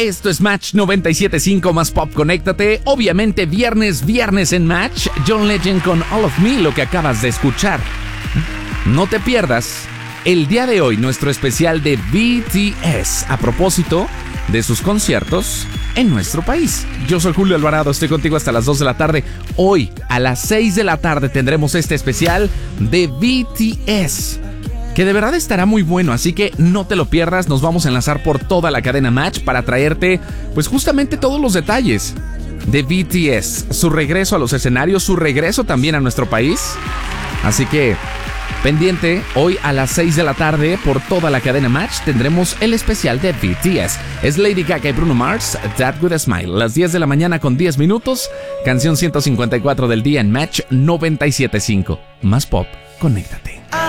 Esto es Match 97.5 más Pop, conéctate. Obviamente viernes en Match. John Legend con All of Me, lo que acabas de escuchar. No te pierdas el día de hoy nuestro especial de BTS a propósito de sus conciertos en nuestro país. Yo soy Julio Alvarado, estoy contigo hasta las 2 de la tarde. Hoy a las 6 de la tarde tendremos este especial de BTS, que de verdad estará muy bueno, así que no te lo pierdas. Nos vamos a enlazar por toda la cadena Match para traerte pues justamente todos los detalles de BTS, su regreso a los escenarios, su regreso también a nuestro país. Así que pendiente, hoy a las 6 de la tarde por toda la cadena Match tendremos el especial de BTS. Es Lady Gaga y Bruno Mars, That With A Smile. Las 10 de la mañana con 10 minutos, canción 154 del día en Match 97.5. Más Pop, conéctate.